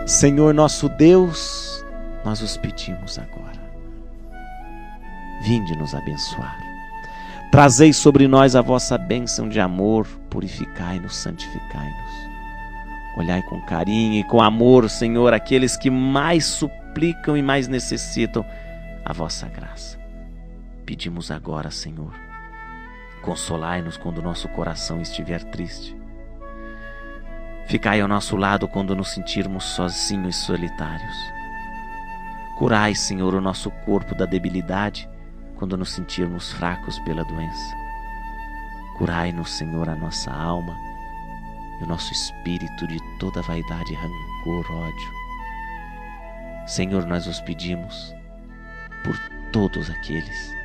Senhor nosso Deus, nós os pedimos agora. Vinde nos abençoar. Trazei sobre nós a vossa bênção de amor, purificai-nos, santificai-nos. Olhai com carinho e com amor, Senhor, aqueles que mais suplicam e mais necessitam a vossa graça. Pedimos agora, Senhor, consolai-nos quando o nosso coração estiver triste. Ficai ao nosso lado quando nos sentirmos sozinhos e solitários. Curai, Senhor, o nosso corpo da debilidade quando nos sentirmos fracos pela doença. Curai-nos, Senhor, a nossa alma e o nosso espírito de toda vaidade, rancor, ódio. Senhor, nós os pedimos por todos aqueles